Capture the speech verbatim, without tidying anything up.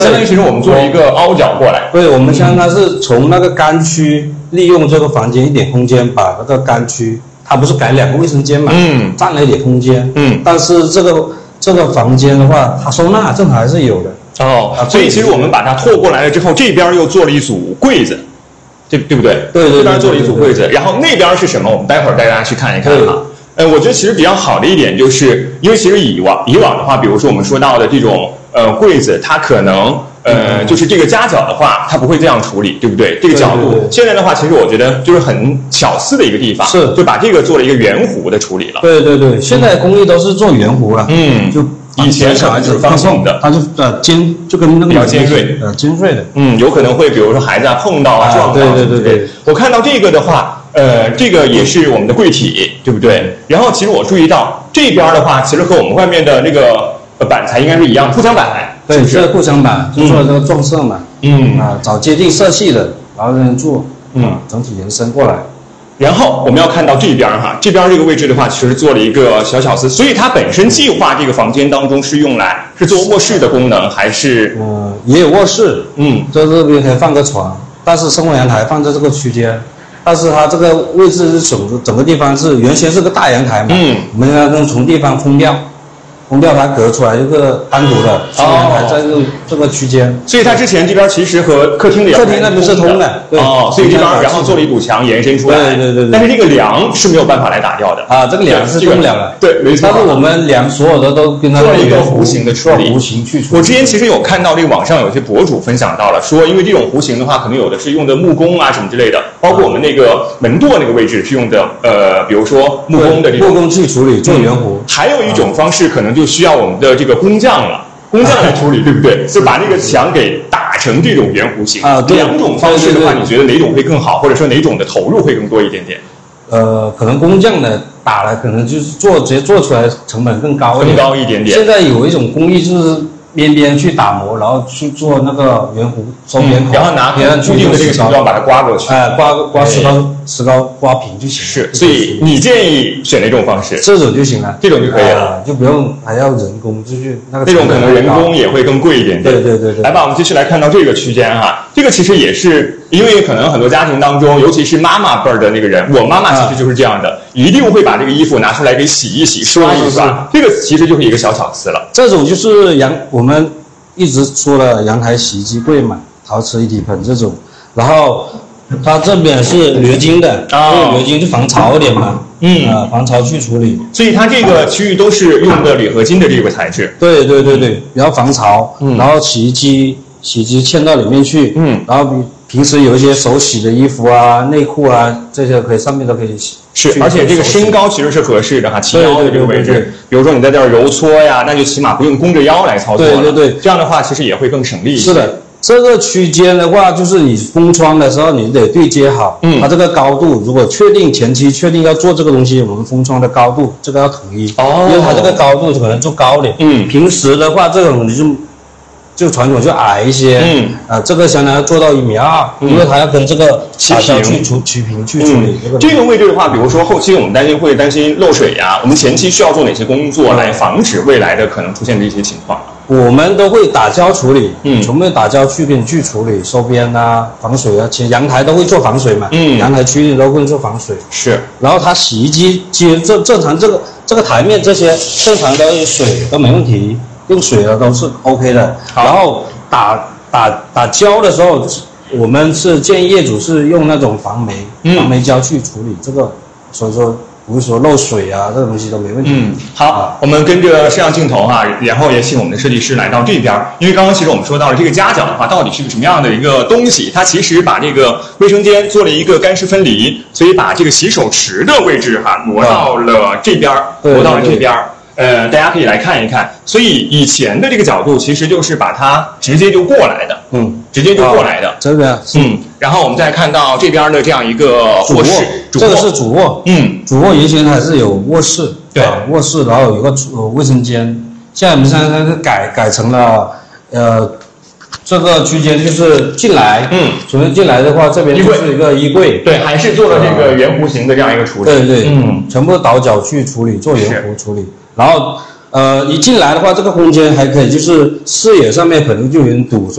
相当于其实我们做了一个凹角过来。 对，我们相当于是从那个干区利用这个房间一点空间，把那个干区，它不是改两个卫生间嘛， 嗯， 占了一点空间， 嗯， 但是这个这个房间的话，它收纳正好还是有的。 哦，所以其实我们把它拓过来了之后，这边又做了一组柜子，对对不对？ 对对对， 这边做了一组柜子，然后那边是什么？我们待会儿带大家去看一看哈。呃，我觉得其实比较好的一点就是，因为其实以往以往的话，比如说我们说到的这种呃柜子，它可能呃就是这个夹角的话，它不会这样处理，对不对？这个角度， 对对对现在的话，其实我觉得就是很巧思的一个地方， 是就把这个做了一个圆弧的处理了。 对对对，现在工艺都是做圆弧了， 嗯， 就以前小孩子方形的， 它就呃尖，就跟那个比较尖锐， 呃尖锐的， 嗯，有可能会比如说孩子啊碰到啊撞到， 对对对对。 我看到这个的话。呃，这个也是我们的柜体，对不对？然后其实我注意到这边的话，其实和我们外面的那个呃板材应该是一样，铺墙板。 对，是铺墙板，就做这个撞色嘛。 嗯啊，找接近色系的，然后这样做， 嗯， 整体延伸过来。 然后我们要看到这边哈，这边这个位置的话，其实做了一个小巧思，所以它本身计划这个房间当中是用来是做卧室的功能，还是嗯也有卧室， 嗯， 在这边可以放个床，但是生活阳台放在这个区间。但是它这个位置是整个整个地方是原先是个大阳台嘛， 嗯， 我们要用从地方封掉，封掉它隔出来一个单独的生活阳台在这个这个区间， 所以它之前这边其实和客厅的客厅那边是通的，对哦，所以这边然后做了一堵墙延伸出来， 对对对对， 但是这个梁是没有办法来打掉的啊，这个梁是动不了了， 对，没错。 但是我们梁所有的都跟它做了一个弧形的处理， 弧形去处理。 我之前其实有看到这个网上有些博主分享到了，说因为这种弧形的话，可能有的是用的木工啊什么之类的，包括我们那个门垛那个位置是用的呃，比如说木工的这种木工去处理做圆弧。 还有一种方式可能就需要我们的这个工匠了，工匠来处理，对不对？就把那个墙给打成这种圆弧形啊。 两种方式的话，你觉得哪种会更好，或者说哪种的投入会更多一点点？ 呃，可能工匠的打了，可能就是做直接做出来成本更高一点， 更高一点点。 现在有一种工艺就是边边去打磨，然后去做那个圆弧收边口， 然后拿固定的这个形状把它刮过去， 哎，刮刮石膏石膏刮平就行。 是，所以你建议选哪种方式？ 这种就行了， 这种就可以了， 就不用还要人工，就是那个这种可能人工也会更贵一点点。 对对对对。 来吧，我们继续来看到这个区间哈，这个其实也是因为可能很多家庭当中，尤其是妈妈辈儿的那个人，我妈妈其实就是这样的，一定会把这个衣服拿出来给洗一洗、刷一刷，这个其实就是一个小巧思了。 这种就是阳我们一直说了阳台洗衣机柜嘛，陶瓷一体盆这种，然后它这边是铝金的， 啊， 铝金就防潮一点嘛，嗯啊，防潮去处理， 所以它这个区域都是用的铝合金的这个材质。 对对对对，比较防潮，嗯，然后洗衣机洗衣机嵌到里面去，嗯，然后比平时有一些手洗的衣服啊、内裤啊这些可以上面都可以洗。 是，而且这个身高其实是合适的哈，齐腰的这个位置，比如说你在这儿揉搓呀，那就起码不用弓着腰来操作了。 对对对， 这样的话其实也会更省力一些。 是的，这个区间的话，就是你封窗的时候你得对接好，嗯，它这个高度如果确定前期确定要做这个东西，我们封窗的高度这个要统一，哦，因为它这个高度可能做高点，嗯，平时的话这种你就。就传统就矮一些，嗯，啊，这个相当于做到一米二，因为它要跟这个齐平去处齐平去处理这个。 这个位置的话，比如说后期我们担心会担心漏水呀，我们前期需要做哪些工作来防止未来的可能出现的一些情况？ 我们都会打胶处理，嗯，全部打胶去给你去处理收边啊、防水啊，其实阳台都会做防水嘛，嗯，阳台区域都会做防水。 是， 然后它洗衣机其实正正常这个这个台面这些正常的水都没问题。用水的都是 OK 的，然后打打打胶的时候，我们是建议业主是用那种防霉、嗯、防霉胶去处理这个，所以说不是说漏水啊，这个东西都没问题。 嗯，好，啊、我们跟着摄像镜头哈、啊，然后也请我们的设计师来到这边，因为刚刚其实我们说到了这个夹角的话，到底是个什么样的一个东西？它其实把这个卫生间做了一个干湿分离，所以把这个洗手池的位置哈、啊、挪到了这边，挪到了这边。呃，大家可以来看一看，所以以前的这个角度其实就是把它直接就过来的，嗯，直接就过来的， 哦、这个， 嗯，然后我们再看到这边的这样一个卧室， 这个是主卧，嗯，主卧原先还是有卧室， 对， 啊、卧室，然后有个呃卫生间，现在我们现在是改改成了，呃，这个区间就是进来，嗯，首先进来的话，这边就是一个衣柜， 对，还是做了这个圆弧形的这样一个处理， 对对，嗯，全部倒角去处理，做圆弧处理。然后，呃，一进来的话，这个空间还可以，就是视野上面可能就有点堵，